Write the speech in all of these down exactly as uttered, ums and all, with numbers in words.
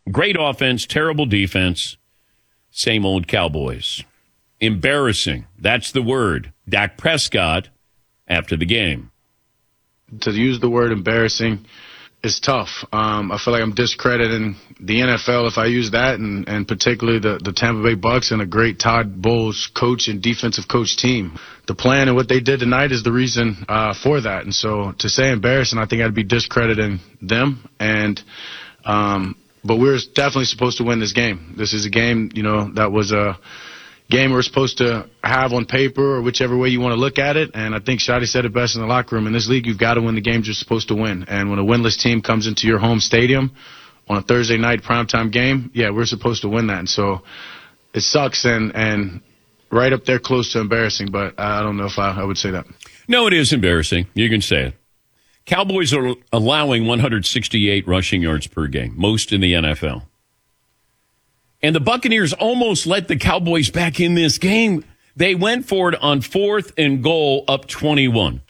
Great offense, terrible defense, same old Cowboys. Embarrassing. That's the word. Dak Prescott after the game. To use the word embarrassing is tough. Um, I feel like I'm discrediting the N F L if I use that, and, and particularly the, the Tampa Bay Bucks and a great Todd Bowles coach and defensive coach team. The plan and what they did tonight is the reason uh, for that. And so to say embarrassing, I think I'd be discrediting them. And um, but we're definitely supposed to win this game. This is a game, you know, that was a game we're supposed to have on paper or whichever way you want to look at it. And I think Shadi said it best in the locker room. In this league, you've got to win the games you're supposed to win. And when a winless team comes into your home stadium on a Thursday night primetime game, yeah, we're supposed to win that. And so it sucks and, and right up there close to embarrassing, but I don't know if I, I would say that. No, it is embarrassing. You can say it. Cowboys are allowing one hundred sixty-eight rushing yards per game, most in the N F L. And the Buccaneers almost let the Cowboys back in this game. They went for it on fourth and goal, up twenty-one.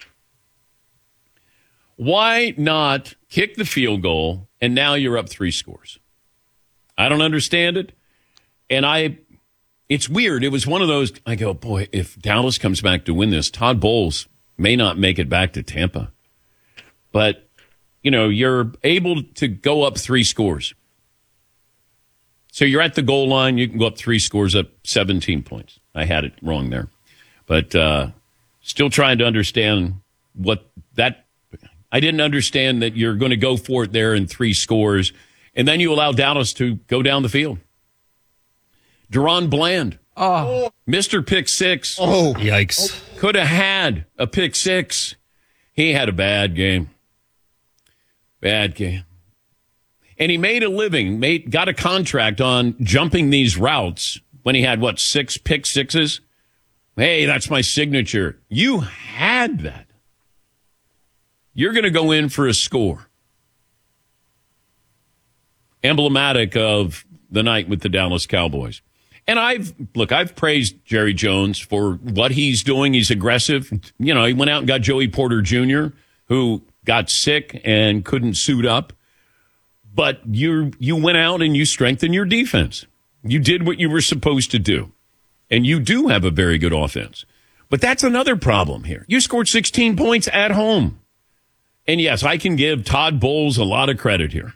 Why not kick the field goal, and now you're up three scores? I don't understand it. And I, it's weird. It was one of those, I go, boy, if Dallas comes back to win this, Todd Bowles may not make it back to Tampa. But, you know, you're able to go up three scores. So you're at the goal line. You can go up three scores, up seventeen points. I had it wrong there. But uh, still trying to understand what that – I didn't understand that you're going to go for it there in three scores, and then you allow Dallas to go down the field. Deron Bland, oh. Mister Pick Six. Oh, yikes. Could have had a pick six. He had a bad game. Bad game. And he made a living, made got a contract on jumping these routes when he had, what, six pick sixes? Hey, that's my signature. You had that. You're going to go in for a score. Emblematic of the night with the Dallas Cowboys. And I've, look, I've praised Jerry Jones for what he's doing. He's aggressive. You know, he went out and got Joey Porter Junior, who got sick and couldn't suit up. But you you went out and you strengthened your defense. You did what you were supposed to do. And you do have a very good offense. But that's another problem here. You scored sixteen points at home. And yes, I can give Todd Bowles a lot of credit here.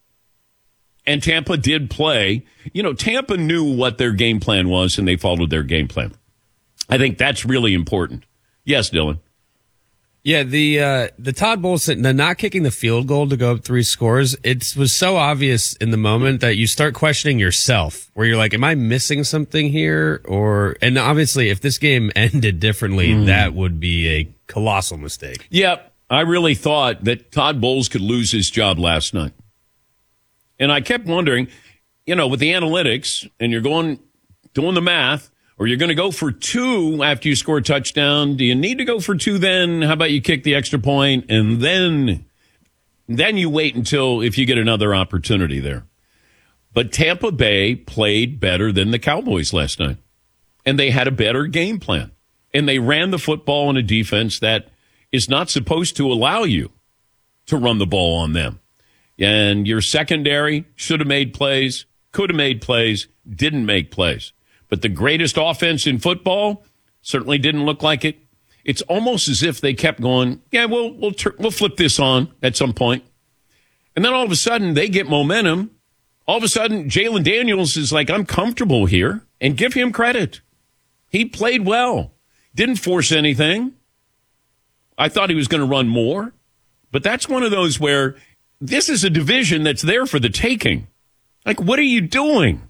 And Tampa did play. You know, Tampa knew what their game plan was, and they followed their game plan. I think that's really important. Yes, Dylan. Yeah, the uh, the Todd Bowles, the not kicking the field goal to go up three scores, it was so obvious in the moment that you start questioning yourself, where you're like, am I missing something here? Or, and obviously, if this game ended differently, mm. that would be a colossal mistake. Yep, I really thought that Todd Bowles could lose his job last night. And I kept wondering, you know, with the analytics, and you're going, doing the math, or you're going to go for two after you score a touchdown. Do you need to go for two then? How about you kick the extra point, and then, then you wait until if you get another opportunity there. But Tampa Bay played better than the Cowboys last night. And they had a better game plan. And they ran the football in a defense that is not supposed to allow you to run the ball on them. And your secondary should have made plays, could have made plays, didn't make plays. But the greatest offense in football certainly didn't look like it. It's almost as if they kept going, yeah, we'll we'll tur- we'll flip this on at some point. And then all of a sudden they get momentum. All of a sudden Jalen Daniels is like, I'm comfortable here, and give him credit. He played well. Didn't force anything. I thought he was going to run more. But that's one of those where this is a division that's there for the taking. Like, what are you doing?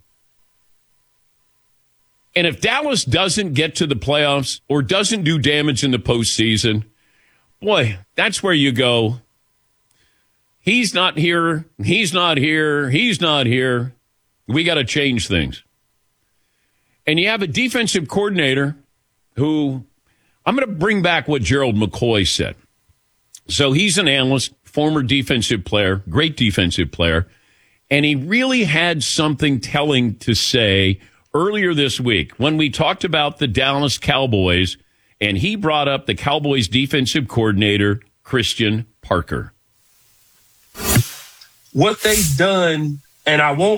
And if Dallas doesn't get to the playoffs or doesn't do damage in the postseason, boy, that's where you go. He's not here. He's not here. He's not here. We got to change things. And you have a defensive coordinator who, I'm going to bring back what Gerald McCoy said. So he's an analyst, former defensive player, great defensive player. And he really had something telling to say earlier this week when we talked about the Dallas Cowboys, and he brought up the Cowboys defensive coordinator, Christian Parker. What they've done, and I won't